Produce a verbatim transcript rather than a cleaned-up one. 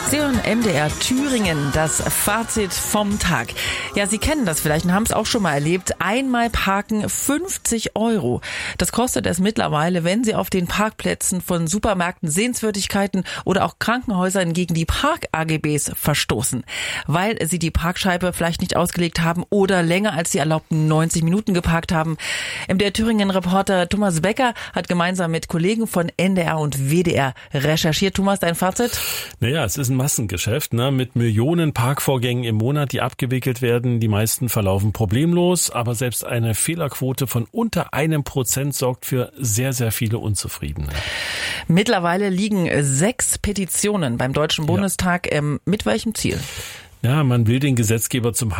Sie hören M D R Thüringen, das Fazit vom Tag. Ja, Sie kennen das vielleicht und haben es auch schon mal erlebt. Einmal parken, fünfzig Euro. Das kostet es mittlerweile, wenn Sie auf den Parkplätzen von Supermärkten, Sehenswürdigkeiten oder auch Krankenhäusern gegen die Park-A G Bs verstoßen. Weil Sie die Parkscheibe vielleicht nicht ausgelegt haben oder länger als die erlaubten neunzig Minuten geparkt haben. M D R Thüringen-Reporter Thomas Becker hat gemeinsam mit Kollegen von N D R und W D R recherchiert. Thomas, dein Fazit? Naja, es ist ein Massengeschäft, ne, mit Millionen Parkvorgängen im Monat, die abgewickelt werden. Die meisten verlaufen problemlos, aber selbst eine Fehlerquote von unter einem Prozent sorgt für sehr, sehr viele Unzufriedene. Mittlerweile liegen sechs Petitionen beim Deutschen Bundestag. Ja. Ähm, mit welchem Ziel? Ja, man will den Gesetzgeber zum